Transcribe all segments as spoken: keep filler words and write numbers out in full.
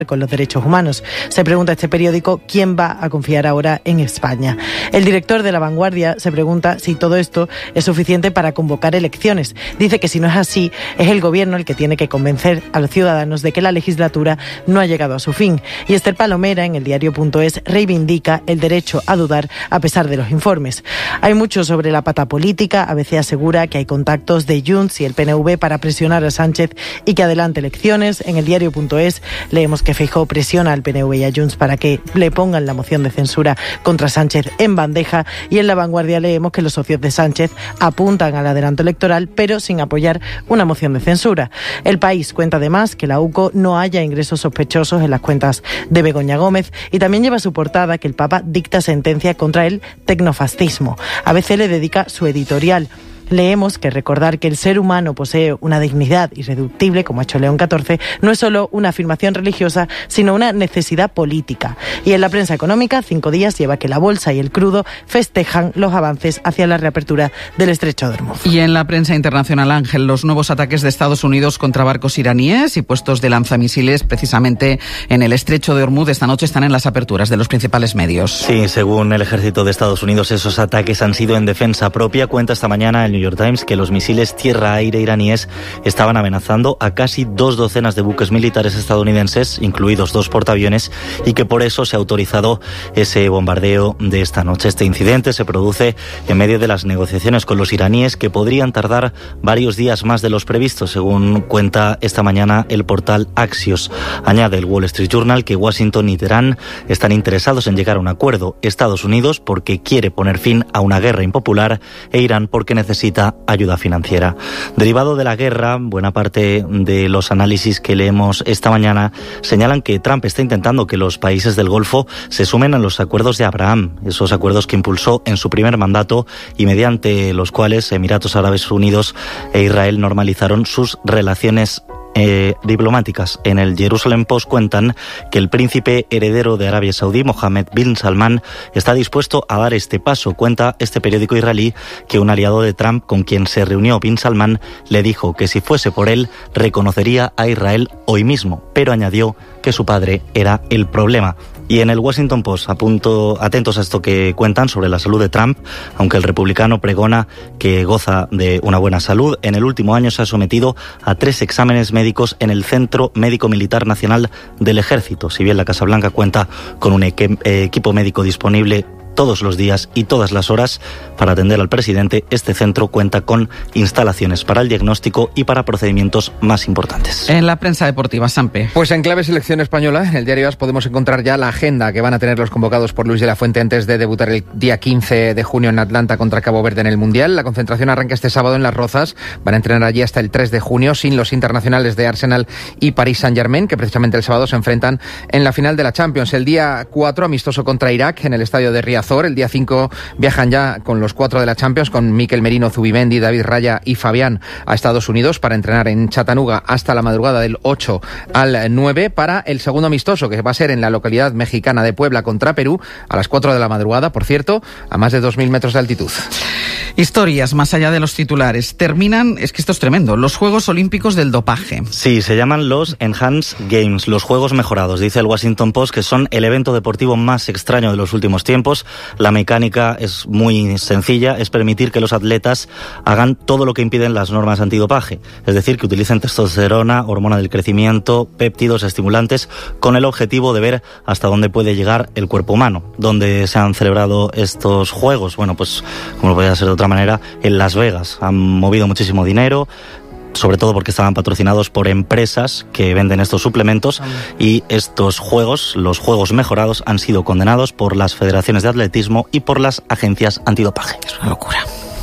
con los derechos humanos. Se pregunta este periódico quién va a confiar ahora en España. El director de La Vanguardia se pregunta si todo esto es suficiente para convocar elecciones. Dice que si no es así, es el gobierno el que tiene que convencer a los ciudadanos de que la legislatura no ha llegado a su fin. Y Esther Palomera, en el diario punto es, reivindica el derecho a dudar a pesar de los informes. Hay mucho sobre la pata política. A B C asegura que hay contactos de Junts y el P N V para presionar a Sánchez y que adelante elecciones. En el diario punto es leemos que Feijóo presiona al P N V y a Junts para que le pongan la moción de censura contra Sánchez en bandeja, y en La Vanguardia leemos que los socios de Sánchez apuntan al adelanto electoral pero sin apoyar una moción de censura. El País cuenta además que la U C O no haya ingresos sospechosos en las cuentas de Begoña Gómez, y también lleva a su portada que el Papa dicta sentencia contra el tecnofascismo. A B C le dedica su editorial. Leemos que recordar que el ser humano posee una dignidad irreductible, como ha hecho León catorce, no es solo una afirmación religiosa, sino una necesidad política. Y en la prensa económica, Cinco Días lleva que la bolsa y el crudo festejan los avances hacia la reapertura del estrecho de Hormuz. Y en la prensa internacional, Ángel, los nuevos ataques de Estados Unidos contra barcos iraníes y puestos de lanzamisiles precisamente en el estrecho de Hormuz esta noche están en las aperturas de los principales medios. Sí, según el ejército de Estados Unidos, esos ataques han sido en defensa propia. Cuenta esta mañana el New York Times que los misiles tierra-aire iraníes estaban amenazando a casi dos docenas de buques militares estadounidenses, incluidos dos portaaviones, y que por eso se ha autorizado ese bombardeo de esta noche. Este incidente se produce en medio de las negociaciones con los iraníes, que podrían tardar varios días más de los previstos, según cuenta esta mañana el portal Axios. Añade el Wall Street Journal que Washington y Teherán están interesados en llegar a un acuerdo. Estados Unidos porque quiere poner fin a una guerra impopular e Irán porque necesita ayuda financiera. Derivado de la guerra, buena parte de los análisis que leemos esta mañana señalan que Trump está intentando que los países del Golfo se sumen a los acuerdos de Abraham, esos acuerdos que impulsó en su primer mandato y mediante los cuales Emiratos Árabes Unidos e Israel normalizaron sus relaciones Eh, diplomáticas. En el Jerusalem Post cuentan que el príncipe heredero de Arabia Saudí, Mohammed bin Salman, está dispuesto a dar este paso. Cuenta este periódico israelí que un aliado de Trump con quien se reunió bin Salman le dijo que si fuese por él reconocería a Israel hoy mismo, pero añadió que su padre era el problema. Y en el Washington Post, apunto, atentos a esto que cuentan sobre la salud de Trump, aunque el republicano pregona que goza de una buena salud, en el último año se ha sometido a tres exámenes médicos en el Centro Médico Militar Nacional del Ejército. Si bien la Casa Blanca cuenta con un equ- equipo médico disponible todos los días y todas las horas para atender al presidente, este centro cuenta con instalaciones para el diagnóstico y para procedimientos más importantes. En la prensa deportiva, Sampe. Pues en clave selección española, en el diario As podemos encontrar ya la agenda que van a tener los convocados por Luis de la Fuente antes de debutar el día quince de junio en Atlanta contra Cabo Verde en el Mundial. La concentración arranca este sábado en Las Rozas. Van a entrenar allí hasta el tres de junio sin los internacionales de Arsenal y Paris Saint-Germain, que precisamente el sábado se enfrentan en la final de la Champions. El día cuatro, amistoso contra Irak en el estadio de Riazor. El día cinco viajan ya con los cuatro de la Champions, con Mikel Merino, Zubimendi, David Raya y Fabián a Estados Unidos para entrenar en Chattanooga hasta la madrugada del ocho al nueve para el segundo amistoso, que va a ser en la localidad mexicana de Puebla contra Perú a las cuatro de la madrugada, por cierto, a más de dos mil metros de altitud. Historias más allá de los titulares. Terminan, es que esto es tremendo, los Juegos Olímpicos del dopaje. Sí, se llaman los Enhanced Games, los Juegos Mejorados. Dice el Washington Post que son el evento deportivo más extraño de los últimos tiempos. La mecánica es muy sencilla, es permitir que los atletas hagan todo lo que impiden las normas antidopaje. Es decir, que utilicen testosterona, hormona del crecimiento, péptidos, estimulantes, con el objetivo de ver hasta dónde puede llegar el cuerpo humano. ¿Dónde se han celebrado estos Juegos? Bueno, pues como lo podía ser de otra manera, en Las Vegas. Han movido muchísimo dinero, sobre todo porque estaban patrocinados por empresas que venden estos suplementos, y estos juegos, los Juegos Mejorados, han sido condenados por las federaciones de atletismo y por las agencias antidopaje. Es una locura.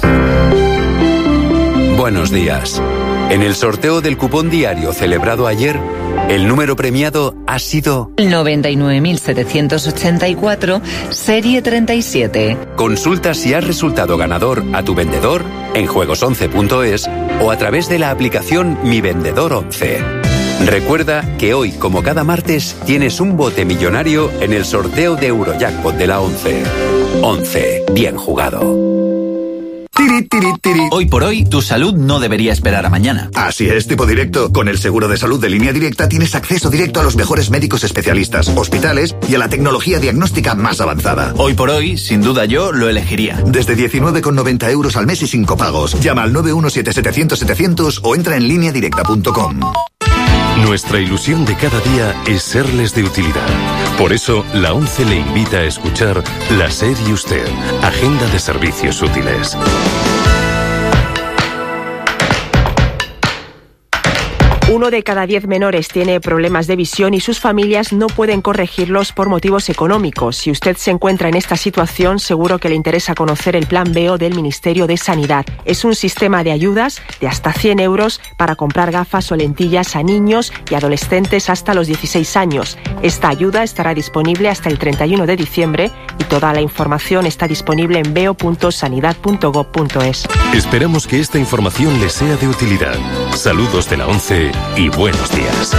Buenos días. En el sorteo del cupón diario celebrado ayer, el número premiado ha sido noventa y nueve mil setecientos ochenta y cuatro, serie treinta y siete. Consulta si has resultado ganador a tu vendedor en juegos once punto es o a través de la aplicación Mi Vendedor once. Recuerda que hoy, como cada martes, tienes un bote millonario en el sorteo de Eurojackpot de la once. once. Bien jugado. tiri, tiri. Hoy por hoy, tu salud no debería esperar a mañana. Así es, tipo directo. Con el seguro de salud de Línea Directa tienes acceso directo a los mejores médicos especialistas, hospitales y a la tecnología diagnóstica más avanzada. Hoy por hoy, sin duda yo lo elegiría. Desde diecinueve con noventa euros al mes y sin copagos. Llama al nueve uno siete setecientos setecientos o entra en línea directa punto com. Nuestra ilusión de cada día es serles de utilidad. Por eso, la ONCE le invita a escuchar La SER y Usted, Agenda de Servicios Útiles. Uno de cada diez menores tiene problemas de visión y sus familias no pueden corregirlos por motivos económicos. Si usted se encuentra en esta situación, seguro que le interesa conocer el Plan B O del Ministerio de Sanidad. Es un sistema de ayudas de hasta cien euros para comprar gafas o lentillas a niños y adolescentes hasta los dieciséis años. Esta ayuda estará disponible hasta el treinta y uno de diciembre y toda la información está disponible en veo punto sanidad punto gob punto es. Esperamos que esta información le sea de utilidad. Saludos de la ONCE y buenos días.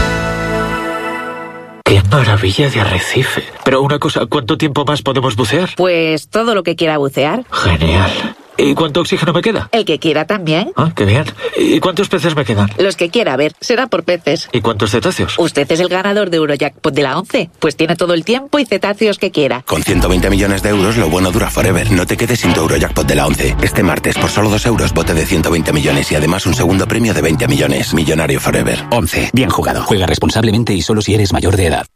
¡Qué maravilla de arrecife! Pero una cosa, ¿cuánto tiempo más podemos bucear? Pues todo lo que quiera bucear. Genial. ¿Y cuánto oxígeno me queda? El que quiera también. Ah, qué bien. ¿Y cuántos peces me quedan? Los que quiera, a ver, será por peces. ¿Y cuántos cetáceos? Usted es el ganador de Eurojackpot de la ONCE. Pues tiene todo el tiempo y cetáceos que quiera. Con ciento veinte millones de euros, lo bueno dura forever. No te quedes sin tu Eurojackpot de la ONCE. Este martes, por solo dos euros, bote de ciento veinte millones y además un segundo premio de veinte millones. Millonario forever. ONCE. Bien jugado. Juega responsablemente y solo si eres mayor de edad.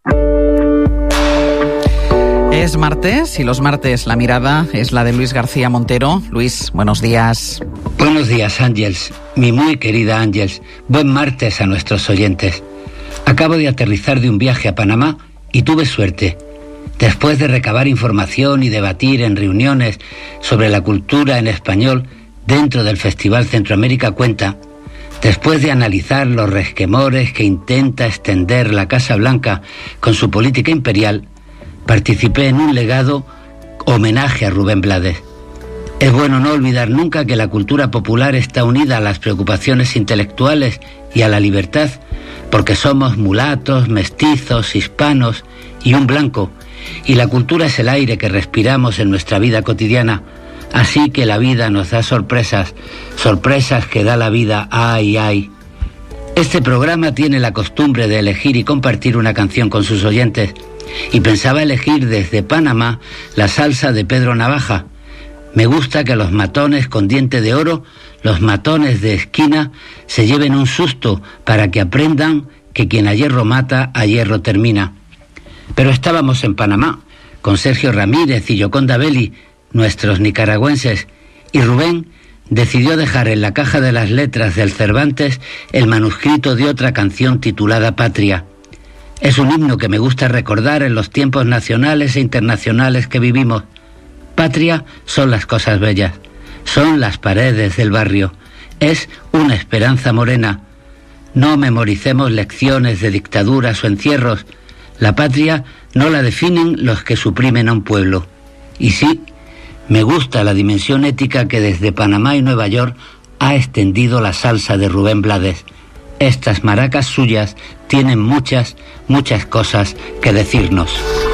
Es martes y los martes la mirada es la de Luis García Montero. Luis, buenos días. Buenos días, Ángels. Mi muy querida Ángels. Buen martes a nuestros oyentes. Acabo de aterrizar de un viaje a Panamá y tuve suerte. Después de recabar información y debatir en reuniones sobre la cultura en español dentro del Festival Centroamérica Cuenta, después de analizar los resquemores que intenta extender la Casa Blanca con su política imperial, participé en un legado homenaje a Rubén Blades. Es bueno no olvidar nunca que la cultura popular está unida a las preocupaciones intelectuales y a la libertad, porque somos mulatos, mestizos, hispanos y un blanco, y la cultura es el aire que respiramos en nuestra vida cotidiana. Así que la vida nos da sorpresas, sorpresas que da la vida, ay, ay. Este programa tiene la costumbre de elegir y compartir una canción con sus oyentes, y pensaba elegir desde Panamá la salsa de Pedro Navaja. Me gusta que los matones con diente de oro, los matones de esquina, se lleven un susto para que aprendan que quien a hierro mata, a hierro termina. Pero estábamos en Panamá, con Sergio Ramírez y Yoconda Belli, nuestros nicaragüenses, y Rubén decidió dejar en la caja de las letras del Cervantes el manuscrito de otra canción titulada Patria. Es un himno que me gusta recordar en los tiempos nacionales e internacionales que vivimos. Patria son las cosas bellas, son las paredes del barrio, es una esperanza morena. No memoricemos lecciones de dictaduras o encierros. La patria no la definen los que suprimen a un pueblo. Y sí, me gusta la dimensión ética que desde Panamá y Nueva York ha extendido la salsa de Rubén Blades. Estas maracas suyas tienen muchas, muchas cosas que decirnos.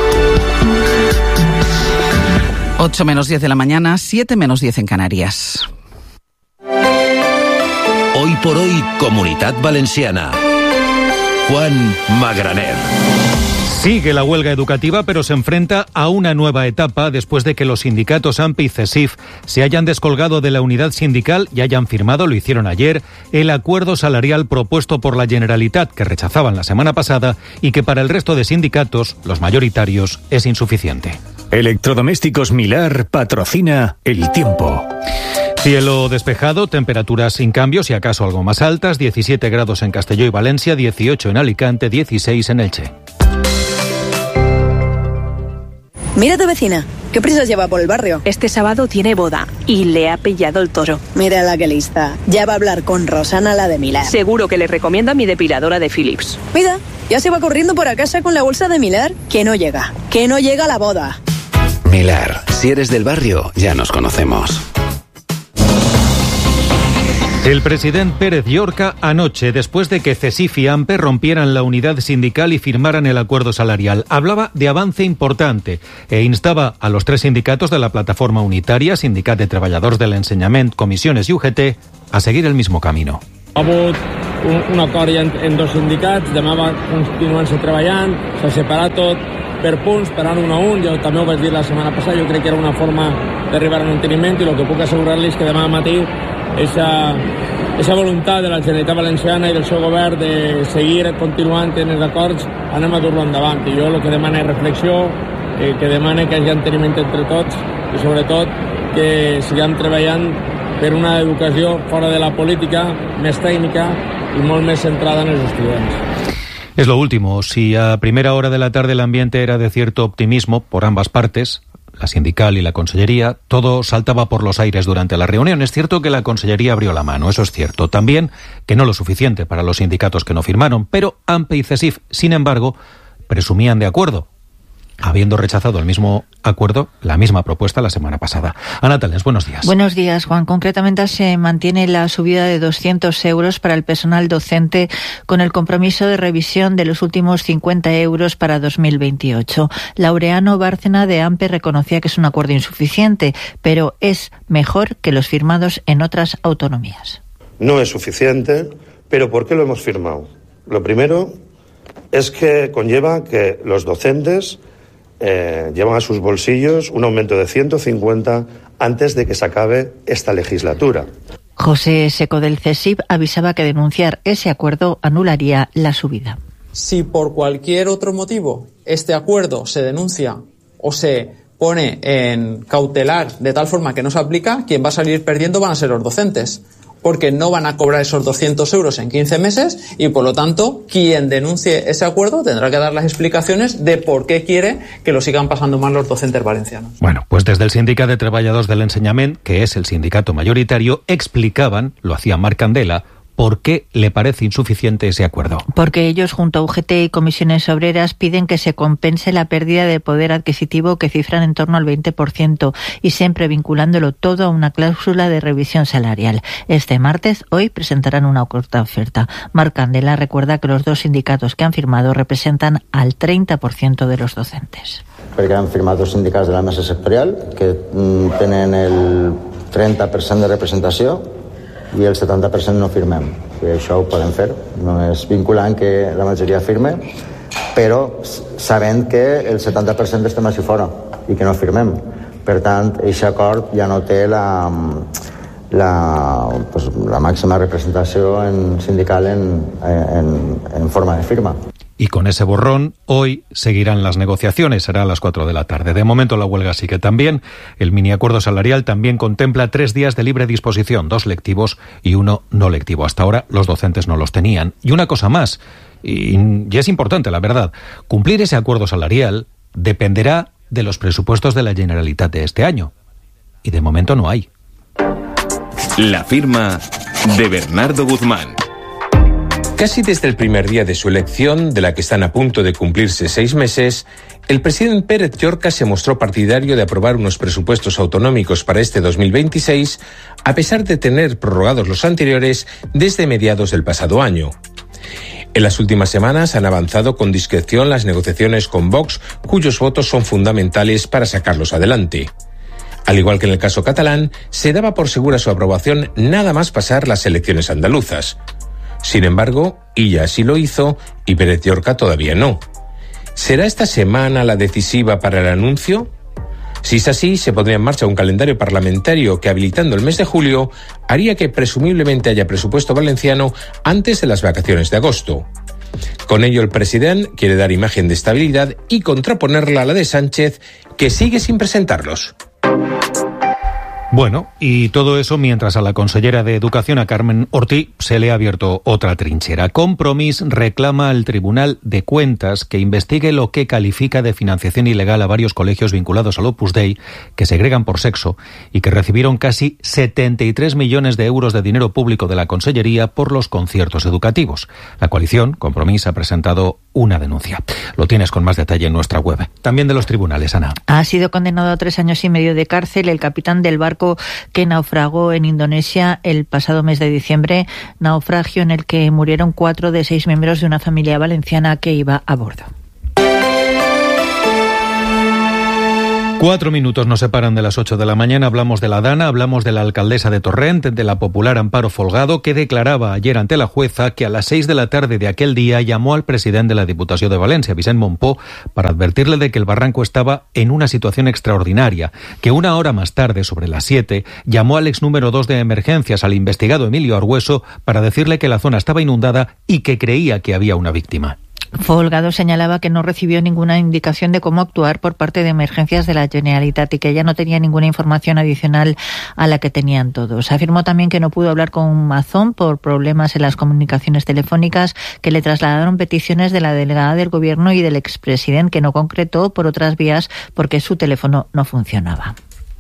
ocho menos diez de la mañana, siete menos diez en Canarias. Hoy por hoy, Comunitat Valenciana. Juan Magraner. Sigue la huelga educativa, pero se enfrenta a una nueva etapa después de que los sindicatos AMPE y CESIF se hayan descolgado de la unidad sindical y hayan firmado, lo hicieron ayer, el acuerdo salarial propuesto por la Generalitat, que rechazaban la semana pasada y que para el resto de sindicatos, los mayoritarios, es insuficiente. Electrodomésticos Milar patrocina El Tiempo. Cielo despejado, temperaturas sin cambios, si acaso algo más altas, diecisiete grados en Castelló y Valencia, dieciocho en Alicante, dieciséis en Elche. Mira a tu vecina, ¿qué prisas lleva por el barrio? Este sábado tiene boda y le ha pillado el toro. Mira la que lista, ya va a hablar con Rosana, la de Milar. Seguro que le recomienda mi depiladora de Philips. Mira, ya se va corriendo por a casa con la bolsa de Milar. Que no llega, que no llega la boda. Milar, si eres del barrio, ya nos conocemos. El presidente Pérez Llorca anoche, después de que CESIF y AMPE rompieran la unidad sindical y firmaran el acuerdo salarial, hablaba de avance importante e instaba a los tres sindicatos de la plataforma unitaria, Sindicat de Treballadors de l'Ensenyament, Comissiones i U G T, a seguir el mismo camino. Ha hagut un, un acord en, en dos sindicats, demà va continuant-se treballant, s'ha separat tot per punts, per anar un a un, jo també ho vaig dir la setmana passada, jo crec que era una forma d'arribar a un enteniment i el que puc assegurar-li és que demà matí esa, esa voluntat de la Generalitat Valenciana i del seu govern de seguir continuant en els acords, anem a dur-lo endavant. I jo el que demano és reflexió, eh, que demano que hi hagi enteniment entre tots i sobretot que siguem treballant per una educació fora de la política, més tècnica y molt més centrada en los estudiantes. Es lo último. Si a primera hora de la tarde el ambiente era de cierto optimismo por ambas partes, la sindical y la consellería, todo saltaba por los aires durante la reunión. Es cierto que la consellería abrió la mano, eso es cierto. También que no lo suficiente para los sindicatos que no firmaron, pero AMPE y CESIF, sin embargo, presumían de acuerdo, habiendo rechazado el mismo acuerdo, la misma propuesta la semana pasada. Ana Talens, buenos días. Buenos días, Juan. Concretamente se mantiene la subida de doscientos euros para el personal docente con el compromiso de revisión de los últimos cincuenta euros para dos mil veintiocho. Laureano Bárcena de AMPE reconocía que es un acuerdo insuficiente, pero es mejor que los firmados en otras autonomías. No es suficiente, pero ¿por qué lo hemos firmado? Lo primero es que conlleva que los docentes Eh, llevan a sus bolsillos un aumento de ciento cincuenta antes de que se acabe esta legislatura. José Seco del CESIF avisaba que denunciar ese acuerdo anularía la subida. Si por cualquier otro motivo este acuerdo se denuncia o se pone en cautelar de tal forma que no se aplica, quien va a salir perdiendo van a ser los docentes, porque no van a cobrar esos doscientos euros en quince meses y, por lo tanto, quien denuncie ese acuerdo tendrá que dar las explicaciones de por qué quiere que lo sigan pasando mal los docentes valencianos. Bueno, pues desde el Sindicat de Treballadors de l'Ensenyament, que es el sindicato mayoritario, explicaban, lo hacía Marc Candela, ¿por qué le parece insuficiente ese acuerdo? Porque ellos, junto a U G T y comisiones obreras, piden que se compense la pérdida de poder adquisitivo que cifran en torno al veinte por ciento y siempre vinculándolo todo a una cláusula de revisión salarial. Este martes, hoy, presentarán una corta oferta. Marc Candela recuerda que los dos sindicatos que han firmado representan al treinta por ciento de los docentes. Perquè han firmat dos sindicats de la mesa sectorial que mm, tenen el trenta per cent de representació i el setanta per cent no firmem. I això ho podem fer. No és vinculant que la majoria firme, però sabent que el setanta per cent estem així fora i que no firmem. Per tant, aquest acord ja no té la, la, pues, la màxima representació en sindical en, en, en forma de firma. Y con ese borrón, hoy seguirán las negociaciones, será a las cuatro de la tarde. De momento la huelga sigue también. El mini acuerdo salarial también contempla tres días de libre disposición, dos lectivos y uno no lectivo. Hasta ahora los docentes no los tenían. Y una cosa más, y, y es importante la verdad, cumplir ese acuerdo salarial dependerá de los presupuestos de la Generalitat de este año. Y de momento no hay. La firma de Bernardo Guzmán. Casi desde el primer día de su elección, de la que están a punto de cumplirse seis meses, el presidente Pérez Llorca se mostró partidario de aprobar unos presupuestos autonómicos para este dos mil veintiséis, a pesar de tener prorrogados los anteriores desde mediados del pasado año. En las últimas semanas han avanzado con discreción las negociaciones con Vox, cuyos votos son fundamentales para sacarlos adelante. Al igual que en el caso catalán, se daba por segura su aprobación nada más pasar las elecciones andaluzas. Sin embargo, Illa sí lo hizo y Pérez Llorca todavía no. ¿Será esta semana la decisiva para el anuncio? Si es así, se pondría en marcha un calendario parlamentario que, habilitando el mes de julio, haría que presumiblemente haya presupuesto valenciano antes de las vacaciones de agosto. Con ello, el presidente quiere dar imagen de estabilidad y contraponerla a la de Sánchez, que sigue sin presentarlos. Bueno, y todo eso mientras a la consellera de Educación, a Carmen Ortí, se le ha abierto otra trinchera. Compromís reclama al Tribunal de Cuentas que investigue lo que califica de financiación ilegal a varios colegios vinculados al Opus Dei que segregan por sexo y que recibieron casi setenta y tres millones de euros de dinero público de la Consellería por los conciertos educativos. La coalición, Compromís, ha presentado una denuncia. Lo tienes con más detalle en nuestra web. También de los tribunales, Ana. Ha sido condenado a tres años y medio de cárcel el capitán del barco barco que naufragó en Indonesia el pasado mes de diciembre, naufragio en el que murieron cuatro de seis miembros de una familia valenciana que iba a bordo. Cuatro minutos nos separan de las ocho de la mañana. Hablamos de la Dana, hablamos de la alcaldesa de Torrent, de la popular Amparo Folgado, que declaraba ayer ante la jueza que a las seis de la tarde de aquel día llamó al presidente de la Diputación de Valencia, Vicent Mompó, para advertirle de que el barranco estaba en una situación extraordinaria, que una hora más tarde, sobre las siete, llamó al ex número dos de emergencias, al investigado Emilio Argüeso, para decirle que la zona estaba inundada y que creía que había una víctima. Folgado señalaba que no recibió ninguna indicación de cómo actuar por parte de Emergencias de la Generalitat y que ella no tenía ninguna información adicional a la que tenían todos. Afirmó también que no pudo hablar con Mazón por problemas en las comunicaciones telefónicas, que le trasladaron peticiones de la delegada del Gobierno y del expresidente, que no concretó por otras vías porque su teléfono no funcionaba.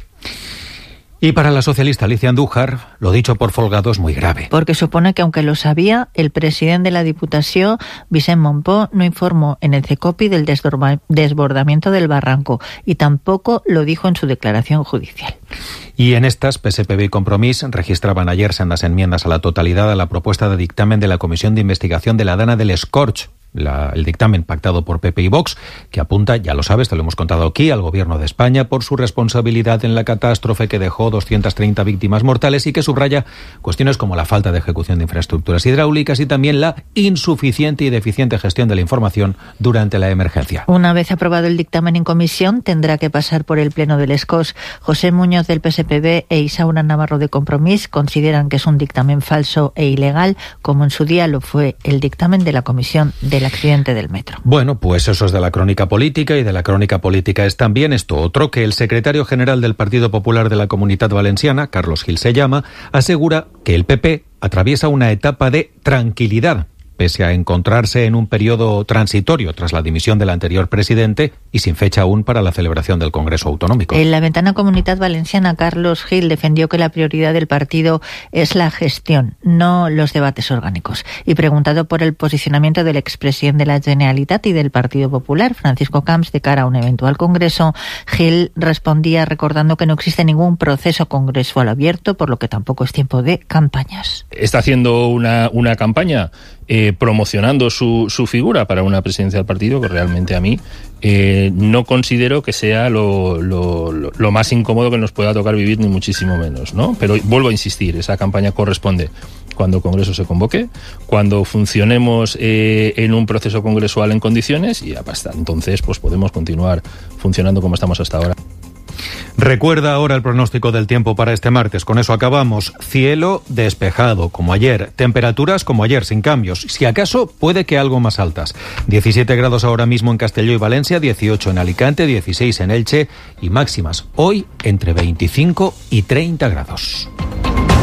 Y para la socialista Alicia Andújar, lo dicho por Folgado es muy grave. Porque supone que, aunque lo sabía, el presidente de la Diputación, Vicent Mompó, no informó en el CECOPI del desbordamiento del barranco y tampoco lo dijo en su declaración judicial. Y en estas, P S P B y Compromís registraban ayer sendas enmiendas a la totalidad a la propuesta de dictamen de la Comisión de Investigación de la Dana del Escorch, La, el dictamen pactado por P P y Vox, que apunta, ya lo sabes, te lo hemos contado aquí, al Gobierno de España por su responsabilidad en la catástrofe que dejó doscientas treinta víctimas mortales y que subraya cuestiones como la falta de ejecución de infraestructuras hidráulicas y también la insuficiente y deficiente gestión de la información durante la emergencia. Una vez aprobado el dictamen en comisión, tendrá que pasar por el Pleno del Escos. José Muñoz del P S P B e Isaura Navarro de Compromís consideran que es un dictamen falso e ilegal, como en su día lo fue el dictamen de la Comisión de el accidente del metro. Bueno, pues eso es de la crónica política, y de la crónica política es también esto otro, que el secretario general del Partido Popular de la Comunitat Valenciana, Carlos Gil se llama, asegura que el P P atraviesa una etapa de tranquilidad, pese a encontrarse en un periodo transitorio tras la dimisión del anterior presidente y sin fecha aún para la celebración del Congreso Autonómico. En la ventana Comunitat Valenciana, Carlos Gil defendió que la prioridad del partido es la gestión, no los debates orgánicos. Y preguntado por el posicionamiento del expresidente de la Generalitat y del Partido Popular, Francisco Camps, de cara a un eventual Congreso, Gil respondía recordando que no existe ningún proceso congresual abierto, por lo que tampoco es tiempo de campañas. Está haciendo una, una campaña Eh, promocionando su, su figura para una presidencia del partido que realmente a mí eh, no considero que sea lo, lo, lo, lo más incómodo que nos pueda tocar vivir, ni muchísimo menos, ¿no? Pero vuelvo a insistir, esa campaña corresponde cuando el Congreso se convoque, cuando funcionemos eh, en un proceso congresual en condiciones, y hasta entonces pues podemos continuar funcionando como estamos hasta ahora. Recuerda ahora el pronóstico del tiempo para este martes. Con eso acabamos. Cielo despejado, como ayer. Temperaturas como ayer, sin cambios. Si acaso, puede que algo más altas. diecisiete grados ahora mismo en Castelló y Valencia, dieciocho en Alicante, dieciséis en Elche y máximas hoy entre veinticinco y treinta grados.